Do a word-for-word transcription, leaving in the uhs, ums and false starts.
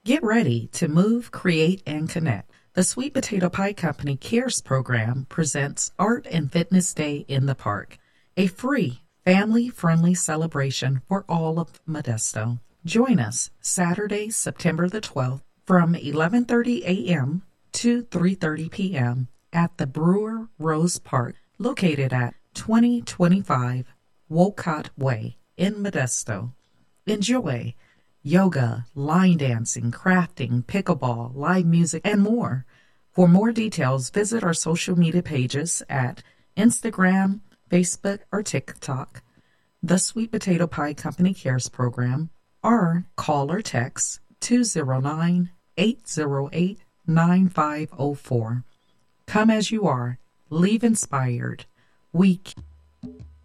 Get ready to move, create, and connect. The Sweet Potato Pie Company CARES program presents Art and Fitness Day in the Park, a free, family-friendly celebration for all of Modesto. Join us Saturday, September the twelfth from eleven thirty a.m. to three thirty p.m. at the Brewer Rose Park, located at twenty twenty-five Wolcott Way in Modesto. Enjoy yoga, line dancing, crafting, pickleball, live music, and more. For more details, visit our social media pages at Instagram, Facebook, or TikTok, The Sweet Potato Pie Company CARES program, or call or text two zero nine, eight zero eight, nine five zero four. Come as you are. Leave inspired. We